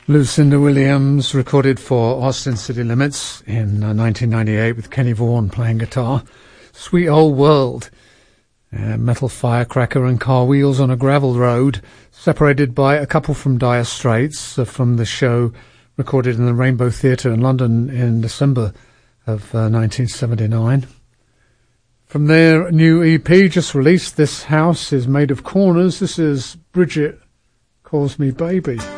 Lucinda Williams recorded for Austin City Limits in 1998 with Kenny Vaughan playing guitar. Sweet Old World. Metal Firecracker and Car Wheels on a Gravel Road, separated by a couple from Dire Straits from the show recorded in the Rainbow Theatre in London in December of 1979. From their new EP just released, This House is Made of Corners. This is Bridget Calls Me Baby.